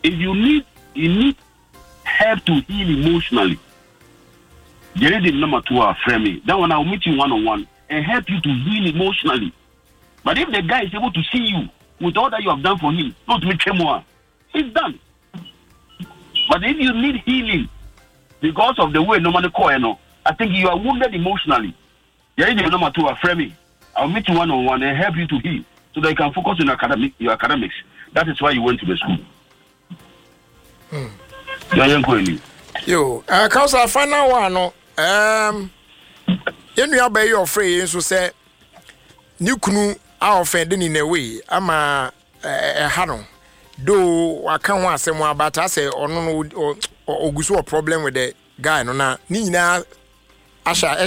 If you need help to heal emotionally, there is the number 2 framing. That one I'll meet you one-on-one and help you to heal emotionally. But if the guy is able to see you with all that you have done for him, not make him more, it's done. But if you need healing because of the way normally call, I think you are wounded emotionally. There is the number 2 framing. I'll meet you one-on-one and help you to heal so that you can focus on your academics. That is why you went to the school. Yo, Council, final one. You know, by your phrase, so say, new canoe, our friend in a way. I'm a Hanon. Though I can't want some more, but I say, or no, or problem with the guy, no, Nina Asha.